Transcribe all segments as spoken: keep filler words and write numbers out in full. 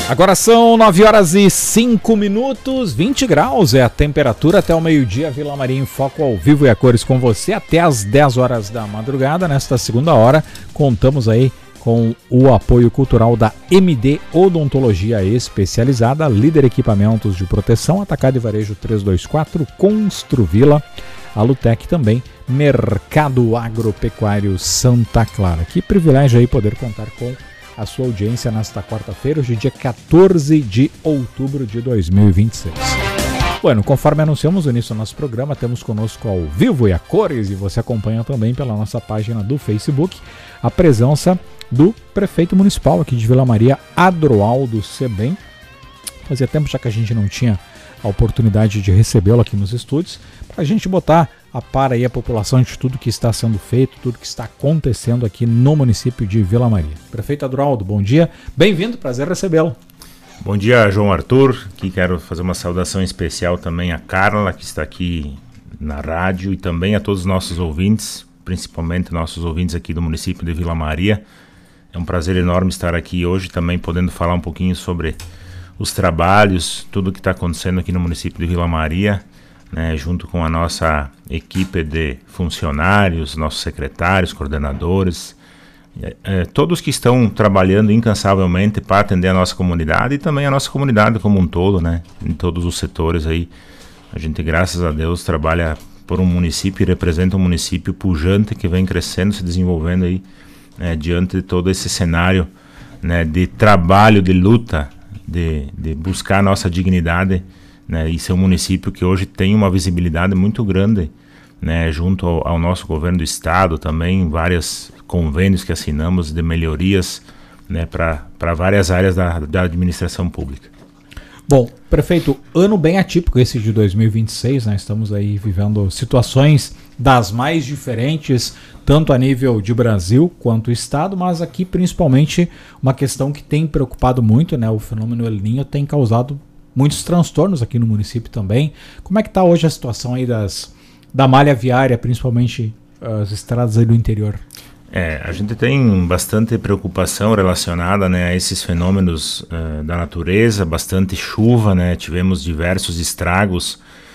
Agora são nove horas e cinco minutos, vinte graus é a temperatura até o meio-dia. Vila Maria em Foco ao vivo e a cores com você até as dez horas da madrugada. Nesta segunda hora, contamos aí com o apoio cultural da M D Odontologia Especializada, Líder Equipamentos de Proteção, Atacado e Varejo trezentos e vinte e quatro, Construvila, a Lutec também, Mercado Agropecuário Santa Clara. Que privilégio aí poder contar com a sua audiência nesta quarta-feira, hoje dia quatorze de outubro de dois mil e vinte e seis. Bueno, conforme anunciamos no início do nosso programa, temos conosco ao vivo e a cores, e você acompanha também pela nossa página do Facebook, a presença do prefeito municipal aqui de Vila Maria, Adroaldo Sebem. Fazia tempo já que a gente não tinha a oportunidade de recebê-lo aqui nos estúdios, para a gente botar a par aí a população de tudo que está sendo feito, tudo que está acontecendo aqui no município de Vila Maria. Prefeito Adroaldo, bom dia, bem-vindo, prazer recebê-lo. Bom dia, João Arthur, que quero fazer uma saudação especial também a Carla, que está aqui na rádio, e também a todos os nossos ouvintes, principalmente nossos ouvintes aqui do município de Vila Maria. É um prazer enorme estar aqui hoje também podendo falar um pouquinho sobre os trabalhos, tudo que está acontecendo aqui no município de Vila Maria, né, junto com a nossa equipe de funcionários, nossos secretários, coordenadores, é, é, todos que estão trabalhando incansavelmente para atender a nossa comunidade e também a nossa comunidade como um todo, né, em todos os setores aí. A gente, graças a Deus, trabalha por um município e representa um município pujante que vem crescendo, se desenvolvendo aí, né, diante de todo esse cenário, né, de trabalho, de luta, de, de buscar a nossa dignidade, né, e ser um município que hoje tem uma visibilidade muito grande, né, junto ao, ao nosso governo do estado, também vários convênios que assinamos de melhorias, né, para várias áreas da, da administração pública. Bom, prefeito, ano bem atípico esse de dois mil e vinte e seis, né? Estamos aí vivendo situações das mais diferentes, tanto a nível de Brasil quanto estado, mas aqui principalmente uma questão que tem preocupado muito, né? O fenômeno El Niño tem causado muitos transtornos aqui no município também. Como é que está hoje a situação aí das, da malha viária, principalmente as estradas aí do interior? É, a gente tem bastante preocupação relacionada, né, a esses fenômenos uh, da natureza, bastante chuva, né, tivemos diversos estragos,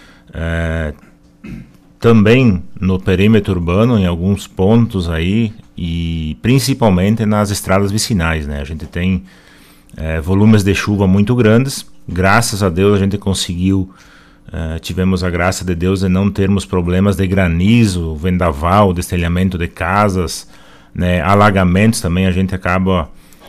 uh, também no perímetro urbano, em alguns pontos aí, e principalmente nas estradas vicinais, né, a gente tem uh, volumes de chuva muito grandes, graças a Deus a gente conseguiu, uh, tivemos a graça de Deus de não termos problemas de granizo, vendaval, destelhamento de casas, né, alagamentos também. A gente acaba,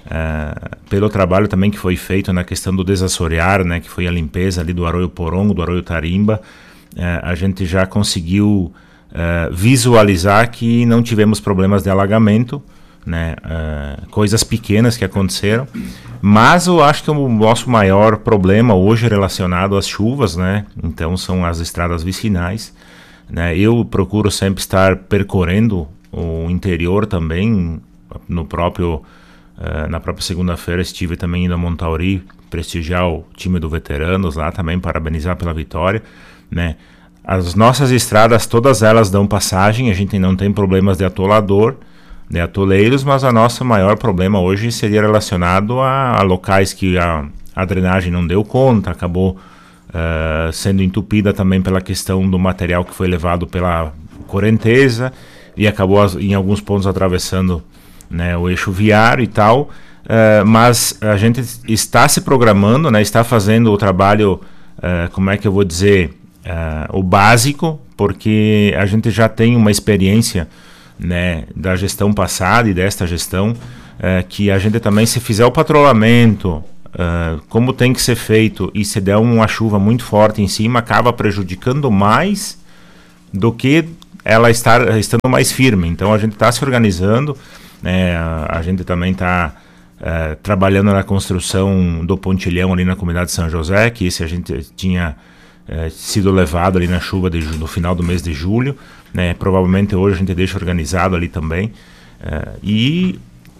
uh, pelo trabalho também que foi feito na questão do desassorear, né, que foi a limpeza ali do Arroio Porongo, do Arroio Tarimba, uh, a gente já conseguiu uh, visualizar que não tivemos problemas de alagamento, né, uh, coisas pequenas que aconteceram, mas eu acho que o nosso maior problema hoje relacionado às chuvas, né, então são as estradas vicinais, né, eu procuro sempre estar percorrendo o interior também, no próprio, uh, na própria segunda-feira estive também indo a Montauri prestigiar o time do Veteranos lá também, parabenizar pela vitória, né? As nossas estradas, todas elas dão passagem, a gente não tem problemas de atolador, de atoleiros, mas a nossa maior problema hoje seria relacionado a, a locais que a, a drenagem não deu conta, acabou uh, sendo entupida também pela questão do material que foi levado pela correnteza, e acabou em alguns pontos atravessando, né, o eixo viário e tal, uh, mas a gente está se programando, né, está fazendo o trabalho, uh, como é que eu vou dizer, uh, o básico, porque a gente já tem uma experiência, né, da gestão passada e desta gestão, uh, que a gente também, se fizer o patrulhamento, uh, como tem que ser feito, e se der uma chuva muito forte em cima, acaba prejudicando mais do que ela estar estando mais firme. Então a gente está se organizando, né, a, a gente também está uh, trabalhando na construção do pontilhão ali na comunidade de São José, que esse a gente tinha uh, sido levado ali na chuva de, no final do mês de julho, né, provavelmente hoje a gente deixa organizado ali também, uh, e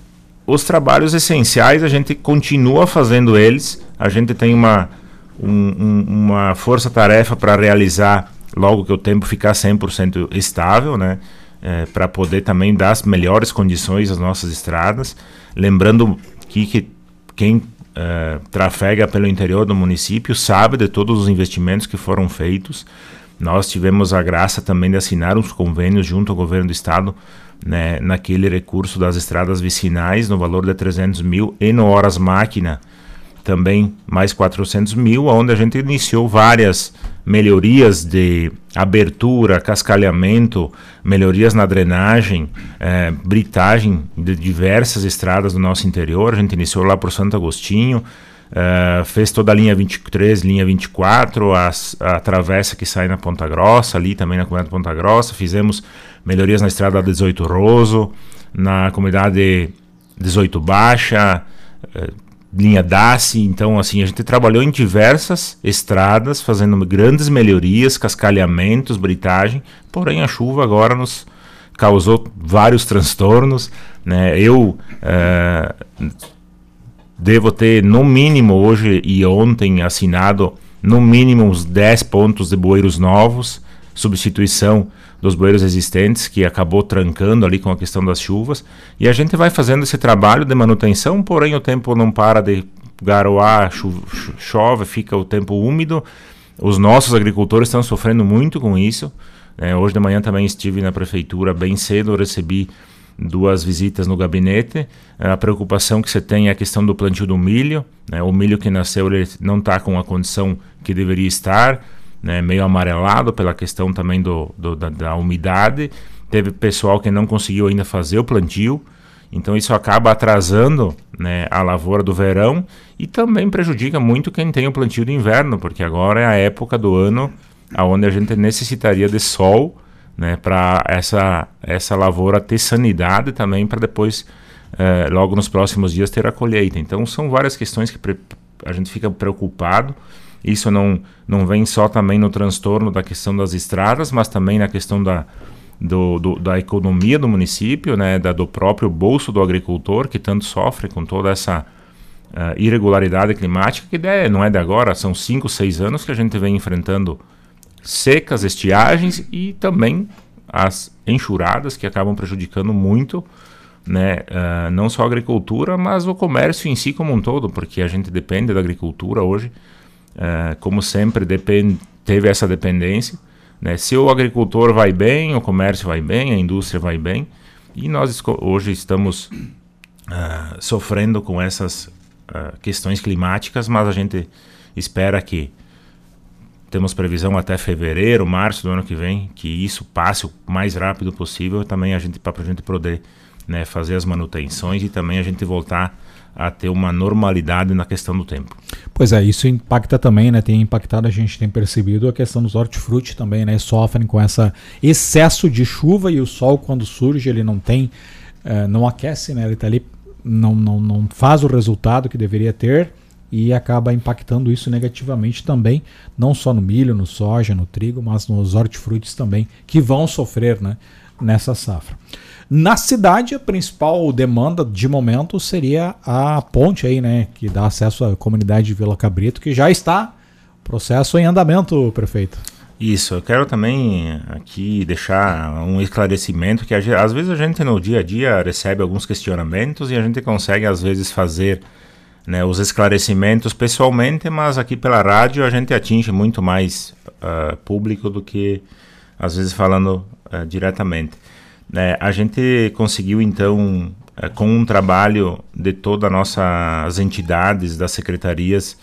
os trabalhos essenciais a gente continua fazendo eles, a gente tem uma, um, um, uma força-tarefa para realizar logo que o tempo ficar cem por cento estável, né, é, para poder também dar as melhores condições às nossas estradas. Lembrando que, que quem uh, trafega pelo interior do município sabe de todos os investimentos que foram feitos. Nós tivemos a graça também de assinar uns convênios junto ao governo do estado, né, naquele recurso das estradas vicinais, no valor de trezentos mil, e no Horas Máquina também mais quatrocentos mil, onde a gente iniciou várias melhorias de abertura, cascalhamento, melhorias na drenagem, eh, britagem de diversas estradas do nosso interior. A gente iniciou lá por Santo Agostinho, eh, fez toda a linha vinte e três, linha vinte e quatro, a, a travessa que sai na Ponta Grossa, ali também na comunidade Ponta Grossa. Fizemos melhorias na estrada dezoito Roso, na comunidade dezoito Baixa, eh, linha Daci. Então, assim, a gente trabalhou em diversas estradas, fazendo grandes melhorias, cascalhamentos, britagem, porém a chuva agora nos causou vários transtornos, né? Eu é, devo ter, no mínimo, hoje e ontem, assinado, no mínimo, uns dez pontos de bueiros novos, substituição dos bueiros existentes, que acabou trancando ali com a questão das chuvas, e a gente vai fazendo esse trabalho de manutenção, porém o tempo não para de garoar, cho- chove, fica o tempo úmido. Os nossos agricultores estão sofrendo muito com isso. É, hoje de manhã também estive na prefeitura bem cedo, recebi duas visitas no gabinete. A preocupação que você tem é a questão do plantio do milho, né? O milho que nasceu ele não está com a condição que deveria estar, né, meio amarelado pela questão também do, do, da, da umidade. Teve pessoal que não conseguiu ainda fazer o plantio, então isso acaba atrasando, né, a lavoura do verão, e também prejudica muito quem tem o plantio do inverno, porque agora é a época do ano onde a gente necessitaria de sol, né, para essa, essa lavoura ter sanidade também, para depois, eh, logo nos próximos dias, ter a colheita. Então são várias questões que pre- a gente fica preocupado. Isso não, não vem só também no transtorno da questão das estradas, mas também na questão da, do, do, da economia do município, né, da, do próprio bolso do agricultor, que tanto sofre com toda essa uh, irregularidade climática, que é, não é de agora, são cinco, seis anos que a gente vem enfrentando secas, estiagens e também as enxurradas, que acabam prejudicando muito, né, uh, não só a agricultura, mas o comércio em si como um todo, porque a gente depende da agricultura hoje. Uh, como sempre depend, teve essa dependência, né? Se o agricultor vai bem, o comércio vai bem, a indústria vai bem, e nós esco- hoje estamos uh, sofrendo com essas uh, questões climáticas, mas a gente espera que temos previsão até fevereiro, março do ano que vem, que isso passe o mais rápido possível, também a gente, para a gente poder, né, fazer as manutenções e também a gente voltar a ter uma normalidade na questão do tempo. Pois é, isso impacta também, né? Tem impactado, a gente tem percebido a questão dos hortifruti também, né? Sofrem com esse excesso de chuva, e o sol, quando surge, ele não tem, uh, não aquece, né? Ele está ali, não, não, não faz o resultado que deveria ter, e acaba impactando isso negativamente também, não só no milho, no soja, no trigo, mas nos hortifrutis também, que vão sofrer, né, nessa safra. Na cidade, a principal demanda de momento seria a ponte aí, né, que dá acesso à comunidade de Vila Cabrito, que já está processo em andamento, prefeito. Isso, eu quero também aqui deixar um esclarecimento, que às vezes a gente no dia a dia recebe alguns questionamentos e a gente consegue às vezes fazer, né, os esclarecimentos pessoalmente, mas aqui pela rádio a gente atinge muito mais uh, público do que às vezes falando uh, diretamente. É, a gente conseguiu então, é, com um trabalho de todas as entidades, das secretarias,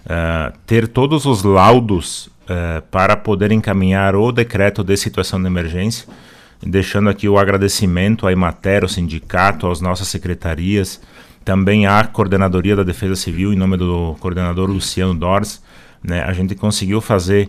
é, ter todos os laudos é, para poder encaminhar o decreto de situação de emergência, deixando aqui o agradecimento à Emater, ao sindicato, às nossas secretarias, também à Coordenadoria da Defesa Civil, em nome do coordenador Luciano Dors, né, a gente conseguiu fazer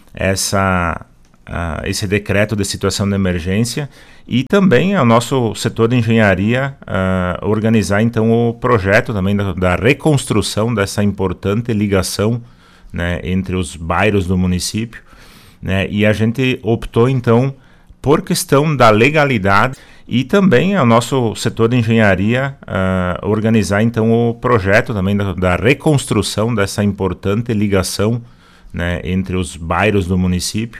essa... Uh, esse decreto de situação de emergência, e também ao nosso setor de engenharia uh, organizar então o projeto também da, da reconstrução dessa importante ligação, né, entre os bairros do município, né, e a gente optou então por questão da legalidade, e também ao nosso setor de engenharia uh, organizar então o projeto também da, da reconstrução dessa importante ligação, né, entre os bairros do município,